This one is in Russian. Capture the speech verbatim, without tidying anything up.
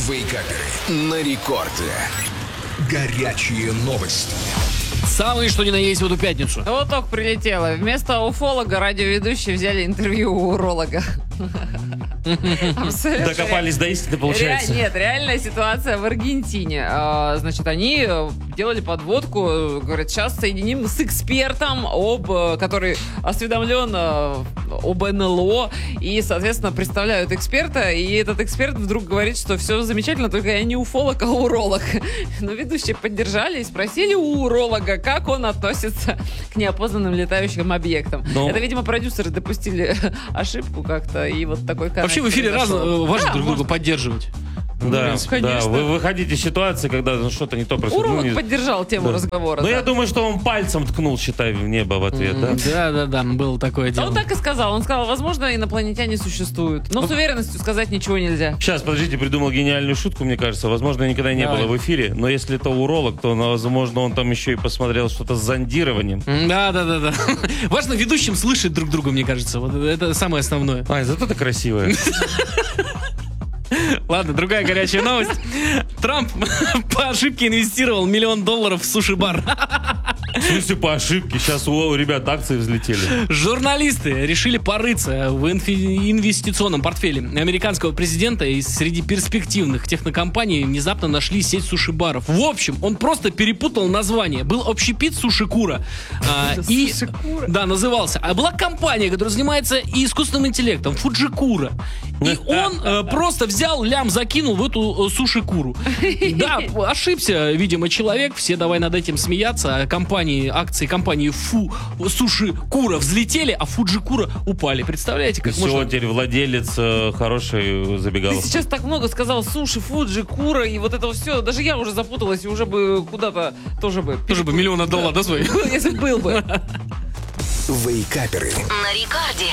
Вейкаперы на рекорде. Горячие новости. Самые, что ни на есть, в эту пятницу. Вот только прилетело. Вместо уфолога радиоведущие взяли интервью у уролога. Докопались до истины, получается. Ре... Нет, реальная ситуация в Аргентине. А, значит, они делали подводку, говорят, сейчас соединим с экспертом, об, который осведомлен об эн эл о, и, соответственно, представляют эксперта, и этот эксперт вдруг говорит, что все замечательно, только я не уфолог, а уролог. Но ведущие поддержали и спросили у уролога, как он относится к неопознанным летающим объектам. Но... Это, видимо, продюсеры допустили ошибку как-то, и вот такой канал. Вообще в эфире раз, важно да, друг друга может... поддерживать. Да, ну, да, вы выходите из ситуации, когда ну, что-то не то происходит. Уролог ну, не... поддержал тему да. разговора. Но да. я думаю, что он пальцем ткнул, считай, в небо в ответ, да? Да, да, да, было такое дело. Он так и сказал. Он сказал, возможно, инопланетяне существуют. Но с уверенностью сказать ничего нельзя. Сейчас, подождите, придумал гениальную шутку, мне кажется. Возможно, никогда не Давай. было в эфире, но если это уролог, то, возможно, он там еще и посмотрел что-то с зондированием. Да, да, да, да. Важно ведущим слышать друг друга, мне кажется. Вот это самое основное. Ай, зато ты красивая. Ладно, другая горячая новость. Трамп по ошибке инвестировал миллион долларов в суши-бар. В смысле, по ошибке? Сейчас у ребят акции взлетели. Журналисты решили порыться в инфи- инвестиционном портфеле американского президента, и среди перспективных технокомпаний внезапно нашли сеть суши-баров. В общем, он просто перепутал название. Был общепит Суши-Кура. А, и, да, назывался. А была компания, которая занимается искусственным интеллектом, Фуджикура. И он э, просто взял, лям закинул в эту э, Суши-Куру. Да, ошибся, видимо, человек. Все давай над этим смеяться. А компании, акции компании Фу, Суши-Кура взлетели, а Фуджикура упали. Представляете, как все, можно... он теперь владелец э, хорошей забегаловки. Ты сейчас так много сказал: суши, Фуджи, Кура и вот это все. Даже я уже запуталась и уже бы куда-то тоже бы... Тоже бы миллион отдала, да, свой? Если был бы. Вейкаперы на рекорде.